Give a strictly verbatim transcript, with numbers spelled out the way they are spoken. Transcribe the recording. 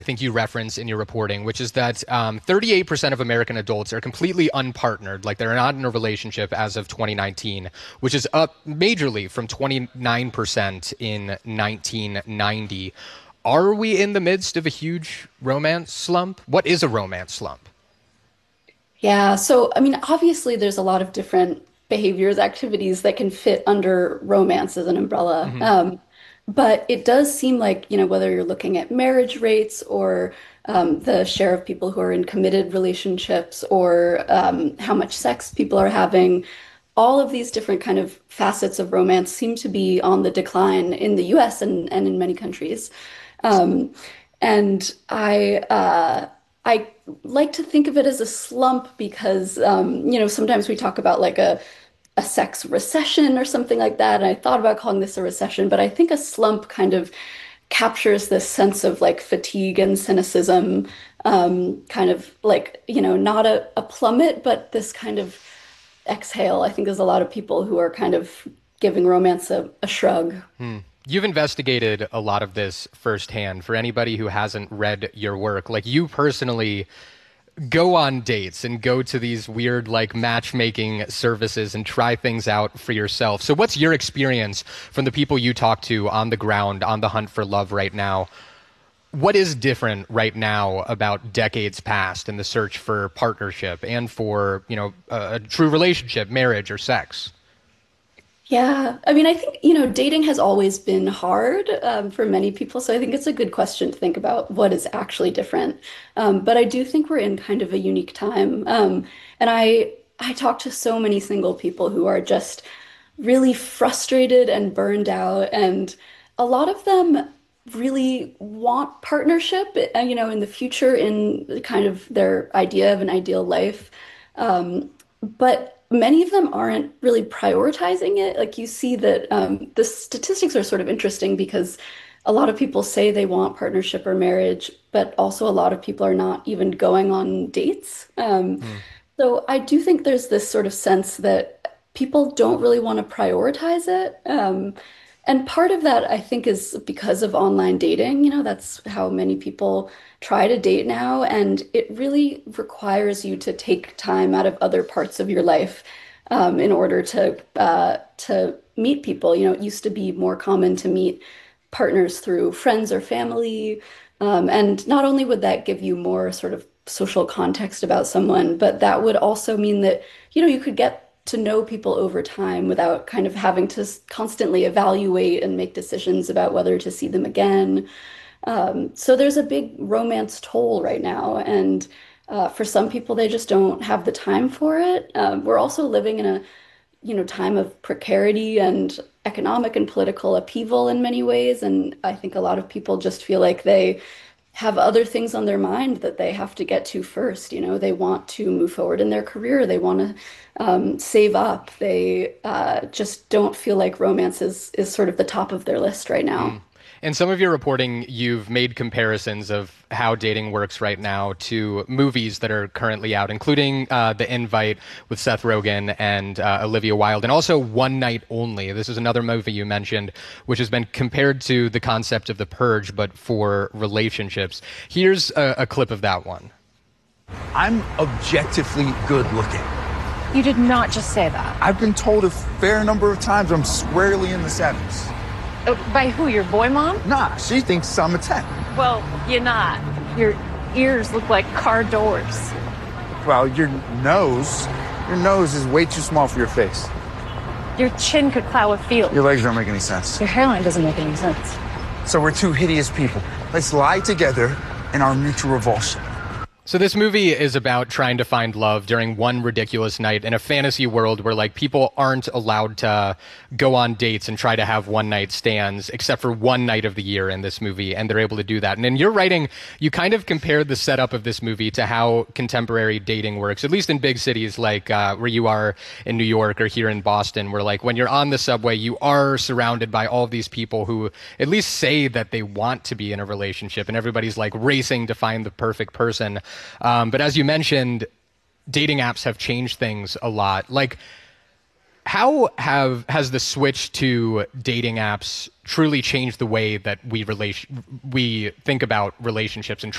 think you reference in your reporting, which is that um, thirty-eight percent of American adults are completely unpartnered, like they're not in a relationship as of twenty nineteen, which is up majorly from twenty-nine percent in nineteen ninety. Are we in the midst of a huge romance slump? What is a romance slump? Yeah, so I mean, obviously, there's a lot of different behaviors, activities that can fit under romance as an umbrella. Hmm. Um, but it does seem like, you know, whether you're looking at marriage rates or um, the share of people who are in committed relationships or um, how much sex people are having, all of these different kind of facets of romance seem to be on the decline in the U S and, and in many countries. Um, and I uh, I like to think of it as a slump because um, you know, sometimes we talk about like a a sex recession or something like that. And I thought about calling this a recession, but I think a slump kind of captures this sense of like fatigue and cynicism, um, kind of like, you know, not a, a plummet, but this kind of exhale. I think there's a lot of people who are kind of giving romance a, a shrug. Hmm. You've investigated a lot of this firsthand. For anybody who hasn't read your work, like you personally go on dates and go to these weird like matchmaking services and try things out for yourself. So what's your experience from the people you talk to on the ground on the hunt for love right now? What is different right now about decades past in the search for partnership and for, you know, a, a true relationship, marriage or sex? Yeah, I mean, I think, you know, dating has always been hard um, for many people. So I think it's a good question to think about what is actually different. Um, but I do think we're in kind of a unique time. Um, and I I talk to so many single people who are just really frustrated and burned out. And a lot of them really want partnership, uh, you know, in the future in kind of their idea of an ideal life. Um, but many of them aren't really prioritizing it. Like you see that um, the statistics are sort of interesting because a lot of people say they want partnership or marriage, but also a lot of people are not even going on dates. Um, Hmm. so I do think there's this sort of sense that people don't really want to prioritize it. Um, and part of that, I think, is because of online dating. You know, that's how many people try to date now. And it really requires you to take time out of other parts of your life um, in order to uh, to meet people. You know, it used to be more common to meet partners through friends or family. Um, and not only would that give you more sort of social context about someone, but that would also mean that, you know, you could get to know people over time without kind of having to s- constantly evaluate and make decisions about whether to see them again. Um, so there's a big romance toll right now, and uh, for some people, they just don't have the time for it. Um, we're also living in a, you know, time of precarity and economic and political upheaval in many ways, and I think a lot of people just feel like they have other things on their mind that they have to get to first. You know, they want to move forward in their career, they want to um, save up, they uh, just don't feel like romance is is sort of the top of their list right now. Mm. In some of your reporting, you've made comparisons of how dating works right now to movies that are currently out, including uh, The Invite with Seth Rogen and uh, Olivia Wilde, and also One Night Only. This is another movie you mentioned, which has been compared to the concept of The Purge, but for relationships. Here's a, a clip of that one. I'm objectively good looking. You did not just say that. I've been told a fair number of times I'm squarely in the sevens. Uh, by who? Your boy mom? Nah, she thinks I'm a ten. Well, you're not. Your ears look like car doors. Well, your nose, your nose is way too small for your face. Your chin could plow a field. Your legs don't make any sense. Your hairline doesn't make any sense. So we're two hideous people. Let's lie together in our mutual revulsion. So this movie is about trying to find love during one ridiculous night in a fantasy world where like people aren't allowed to go on dates and try to have one night stands except for one night of the year in this movie, and they're able to do that. And in your writing, you kind of compared the setup of this movie to how contemporary dating works, at least in big cities like uh, where you are in New York or here in Boston, where like when you're on the subway, you are surrounded by all of these people who at least say that they want to be in a relationship, and everybody's like racing to find the perfect person. Um, but as you mentioned, dating apps have changed things a lot. Like, how have has the switch to dating apps truly changed the way that we relation we think about relationships and